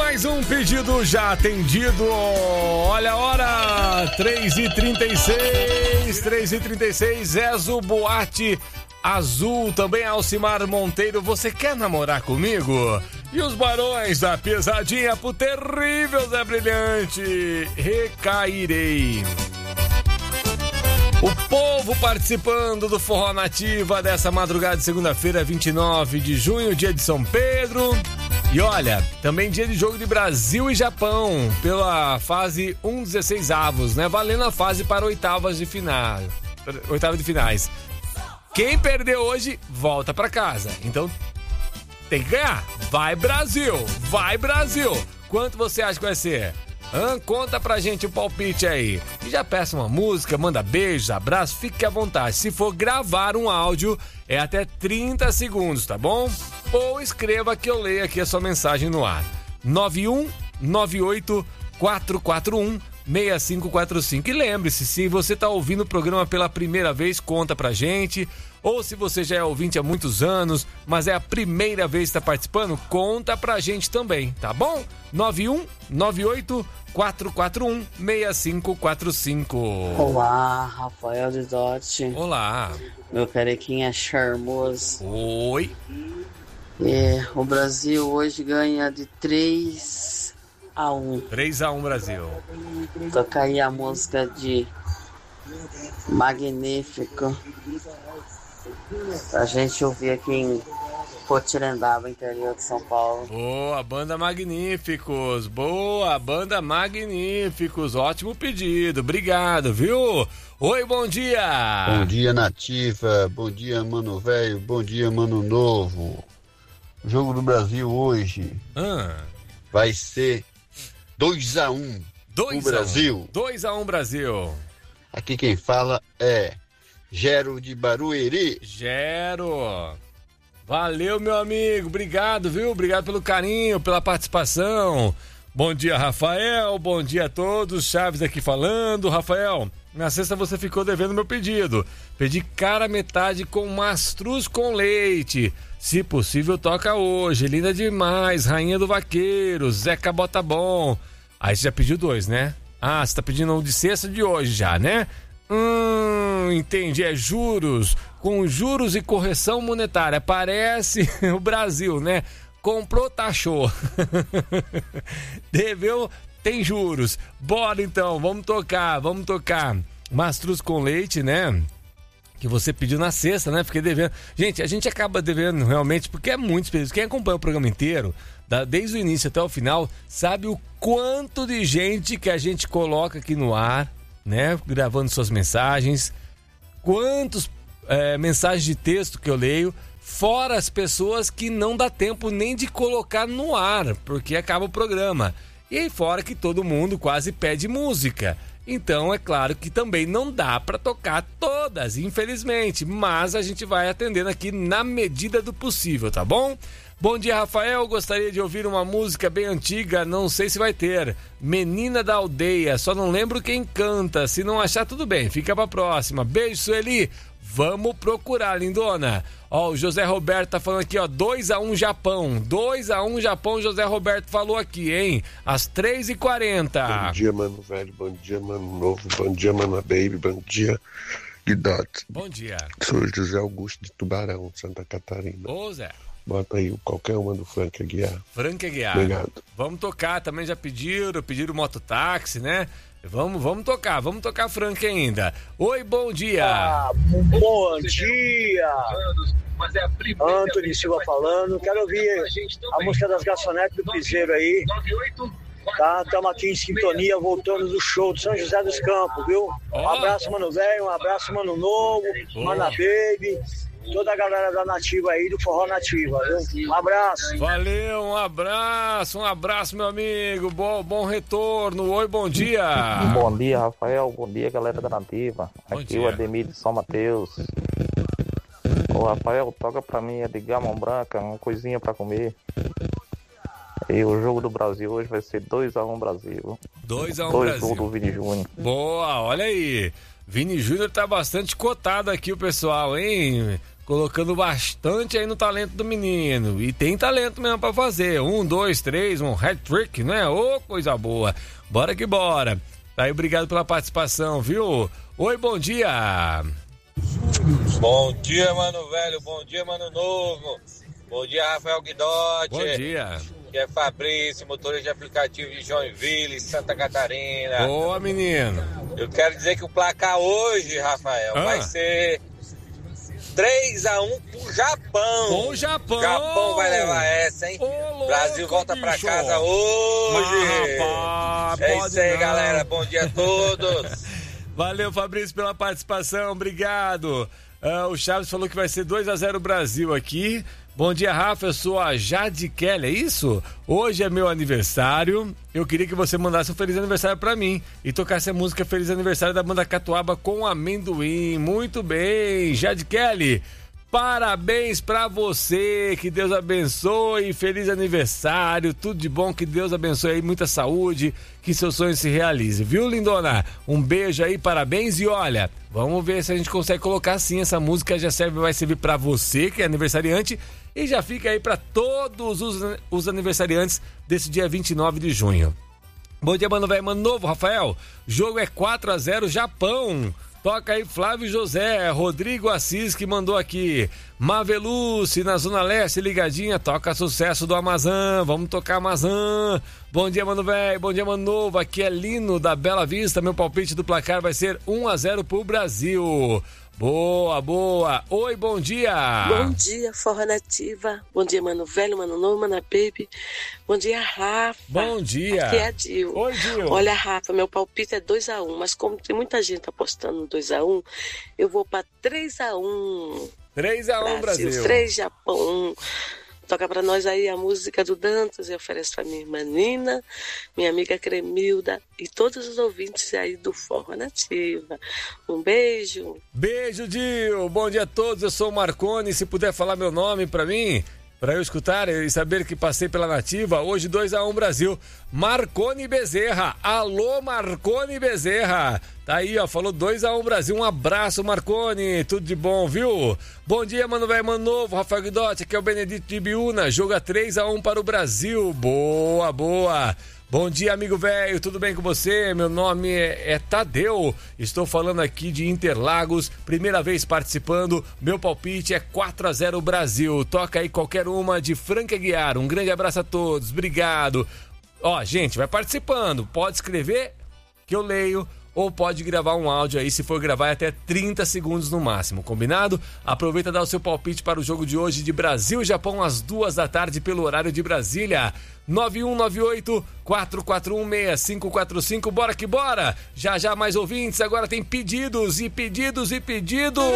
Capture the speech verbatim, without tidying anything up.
Mais um pedido já atendido. Olha a hora, três e trinta e seis, três e trinta e seis, Zezo Boate Azul, também Alcimar Monteiro, você quer namorar comigo? E os Barões da Pesadinha pro terrível Zé Brilhante, Recairei. O povo participando do Forró Nativa dessa madrugada de segunda-feira, vinte e nove de junho, dia de São Pedro. E olha, também dia de jogo de Brasil e Japão, pela fase um dezesseis avos, né? Valendo a fase para oitavas de final. Oitavas de finais. Quem perder hoje, volta pra casa. Então, tem que ganhar. Vai Brasil! Vai Brasil! Quanto você acha que vai ser? Hã? Conta pra gente o palpite aí. E já peça uma música, manda beijos, abraços, fique à vontade. Se for gravar um áudio, é até trinta segundos, tá bom? Ou escreva que eu leio aqui a sua mensagem no ar. nove um nove oito quatro quatro um seis cinco quatro cinco. E lembre-se, se você tá ouvindo o programa pela primeira vez, conta pra gente. Ou se você já é ouvinte há muitos anos, mas é a primeira vez que está participando, conta pra gente também, tá bom? nove um nove oito quatro quatro um seis cinco quatro cinco. Olá, Rafael de Dote. Olá. Meu carequinha charmoso. Oi. É, o Brasil hoje ganha de três a um. três a um Brasil. Toca aí a música de Magnífico pra gente ouvir aqui em Potirendaba, interior de São Paulo. Boa, banda Magníficos. Boa, banda Magníficos. Ótimo pedido. Obrigado, viu? Oi, bom dia. Bom dia, Nativa. Bom dia, Mano Velho. Bom dia, Mano Novo. O jogo do Brasil hoje ah. vai ser dois a um o Brasil. dois a um Brasil. Aqui quem fala é Gero de Barueri. Gero. Valeu, meu amigo. Obrigado, viu? Obrigado pelo carinho, pela participação. Bom dia, Rafael. Bom dia a todos. Chaves aqui falando. Rafael, na sexta você ficou devendo meu pedido. Pedi cara metade com mastruz com leite. Se possível, toca hoje. Linda demais. Rainha do Vaqueiro. Zeca Bota Bom. Aí você já pediu dois, né? Ah, você tá pedindo um de sexta de hoje já, né? Hum, entendi. É juros. Com juros e correção monetária. Parece o Brasil, né? Comprou, taxou. Deveu, tem juros. Bora então, vamos tocar, vamos tocar. Mastruz com leite, né? Que você pediu na sexta, né? Fiquei devendo. Gente, a gente acaba devendo realmente, porque é muitos pedidos. Quem acompanha o programa inteiro, desde o início até o final, sabe o quanto de gente que a gente coloca aqui no ar, né? Gravando suas mensagens. Quantos é, mensagens de texto que eu leio. Fora as pessoas que não dá tempo nem de colocar no ar, porque acaba o programa. E aí fora que todo mundo quase pede música. Então é claro que também não dá para tocar todas, infelizmente. Mas a gente vai atendendo aqui na medida do possível, tá bom? Bom dia, Rafael. Gostaria de ouvir uma música bem antiga, não sei se vai ter. Menina da Aldeia, só não lembro quem canta. Se não achar, tudo bem, fica pra próxima. Beijo, Sueli. Vamos procurar, lindona. Ó, o José Roberto tá falando aqui, ó, dois a um Japão. dois a um Japão, José Roberto falou aqui, hein? Às três e quarenta. Bom dia, mano velho. Bom dia, mano novo. Bom dia, mano baby. Bom dia, Guidot. Bom dia. Sou José Augusto de Tubarão, Santa Catarina. Ô, Zé. Bota aí qualquer uma do Frank Aguiar. Frank Aguiar. Obrigado. Vamos tocar, também já pediram, pediram mototáxi, né? Vamos, vamos tocar, vamos tocar Frank ainda. Oi, bom dia. Ah, bom dia. Antônio Silva falando. Quero ouvir a música das garçonetes do Piseiro aí. Tá, estamos aqui em sintonia, voltando do show de São José dos Campos, viu? Um abraço, mano velho, um abraço, mano novo, mana baby. Toda a galera da Nativa aí, do Forró Nativa, viu? Um abraço. Valeu, um abraço, um abraço, meu amigo. Bom, bom retorno. Oi, bom dia. Bom dia, Rafael. Bom dia, galera da Nativa. Bom Aqui dia. o Ademir de São Mateus. Ô, Rafael, toca pra mim a de Gamão Branca, uma coisinha pra comer. E o jogo do Brasil hoje vai ser dois a um Brasil. dois a um Dois Brasil. gols do Vini Júnior. Boa, olha aí. Vini Júnior tá bastante cotado aqui, o pessoal, hein? colocando bastante aí no talento do menino. E tem talento mesmo pra fazer. Um, dois, três, um hat-trick, né? Ô, coisa boa. Bora que bora. Tá aí, obrigado pela participação, viu? Oi, bom dia. Bom dia, mano velho. Bom dia, mano novo. Bom dia, Rafael Guidotti. Bom dia. Que é Fabrício, motorista de aplicativo de Joinville, Santa Catarina. Boa, menino. Eu quero dizer que o placar hoje, Rafael, ah. vai ser três a um pro Japão. O Japão. O Japão vai levar essa, hein? Ô, louco, Brasil volta bicho. pra casa hoje. Ah, rapaz, é isso aí, não. galera. Bom dia a todos. Valeu, Fabrício, pela participação. Obrigado. Uh, o Chaves falou que vai ser dois a zero Brasil aqui. Bom dia, Rafa, eu sou a Jade Kelly, é isso? Hoje é meu aniversário, eu queria que você mandasse um feliz aniversário pra mim e tocasse a música Feliz Aniversário da banda Catuaba com amendoim. Muito bem, Jade Kelly, parabéns pra você, que Deus abençoe, feliz aniversário, tudo de bom, que Deus abençoe aí, muita saúde, que seu sonho se realize, viu, lindona? Um beijo aí, parabéns e olha, vamos ver se a gente consegue colocar sim essa música, já serve, vai servir pra você, que é aniversariante, e já fica aí pra todos os, os aniversariantes desse dia vinte e nove de junho. Bom dia, mano velho, mano novo, Rafael, jogo é quatro a zero Japão. Toca aí Flávio José, Rodrigo Assis que mandou aqui. Maveluce na Zona Leste, ligadinha, toca sucesso do Amazon, vamos tocar Amazon. Bom dia, mano velho, bom dia, mano novo, aqui é Lino da Bela Vista, meu palpite do placar vai ser um a zero pro Brasil. Boa, boa. Oi, bom dia. Bom dia, Forró Nativa. Bom dia, mano velho, mano novo, mano baby. Bom dia, Rafa. Bom dia. Aqui é a Dil. Oi, Dil. Olha, Rafa, meu palpite é dois a um, mas como tem muita gente apostando no dois a um, eu vou pra três a um. três a um, Brasil. Brasil. três, Japão um. Toca pra nós aí a música do Dantas, eu ofereço pra minha irmã Nina, minha amiga Cremilda e todos os ouvintes aí do Forró Nativa. Um beijo. Beijo, Dil. Bom dia a todos, eu sou o Marconi, se puder falar meu nome pra mim, pra eu escutar e saber que passei pela Nativa, hoje dois a um Brasil. Marconi Bezerra, alô Marconi Bezerra. Tá aí, ó, falou dois a um Brasil, um abraço, Marconi, tudo de bom, viu? Bom dia, mano velho, mano novo, Rafael Guidotti, aqui é o Benedito de Biúna, joga três a um para o Brasil, boa, boa. Bom dia, amigo velho, tudo bem com você? Meu nome é, é Tadeu, estou falando aqui de Interlagos, primeira vez participando, meu palpite é quatro a zero Brasil, toca aí qualquer uma de Franca Aguiar, um grande abraço a todos, obrigado. Ó, gente, vai participando, pode escrever que eu leio, ou pode gravar um áudio aí, se for gravar é até trinta segundos no máximo, combinado? Aproveita e dá o seu palpite para o jogo de hoje de Brasil e Japão às duas da tarde pelo horário de Brasília. nove um nove oito, quatro quatro um, seis cinco quatro cinco, bora que bora! Já já mais ouvintes, agora tem pedidos e pedidos e pedidos!